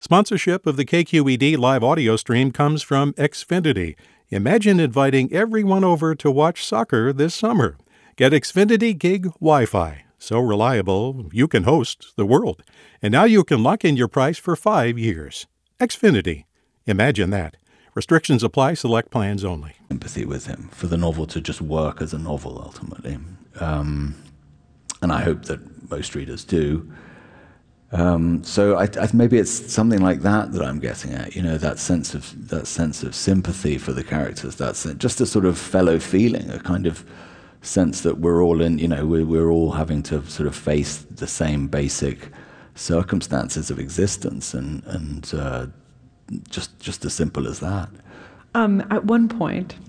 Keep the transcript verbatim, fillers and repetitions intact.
Sponsorship of the K Q E D live audio stream comes from Xfinity. Imagine inviting everyone over to watch soccer this summer. Get Xfinity Gig Wi-Fi. So reliable, you can host the world. And now you can lock in your price for five years. Xfinity. Imagine that. Restrictions apply. Select plans only. Sympathy with him, for the novel to just work as a novel, ultimately. Um, and I hope that most readers do. Um, so I, I, maybe it's something like that that I'm getting at, you know, that sense of that sense of sympathy for the characters. That's just a sort of fellow feeling, a kind of sense that we're all in, you know, we're, we're all having to sort of face the same basic circumstances of existence, and and uh, just just as simple as that. Um, at one point,